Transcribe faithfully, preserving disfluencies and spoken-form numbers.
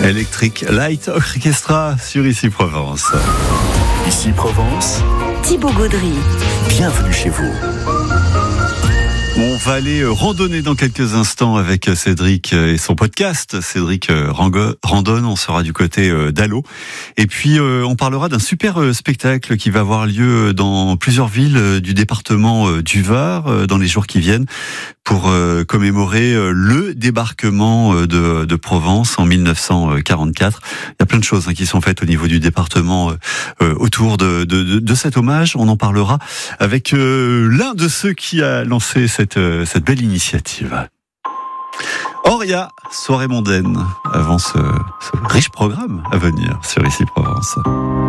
Electric Light Orchestra sur Ici Provence. Ici Provence, Thibaut Gaudry. Bienvenue chez vous. On va aller randonner dans quelques instants avec Cédric et son podcast. Cédric randonne, on sera du côté d'Allot. Et puis on parlera d'un super spectacle qui va avoir lieu dans plusieurs villes du département du Var dans les jours qui viennent pour commémorer le débarquement de, de Provence en mille neuf cent quarante-quatre. Il y a plein de choses qui sont faites au niveau du département autour de, de, de, de cet hommage. On en parlera avec l'un de ceux qui a lancé cette cette belle initiative. Oria, soirée mondaine, avant ce, ce riche programme à venir sur Ici Provence.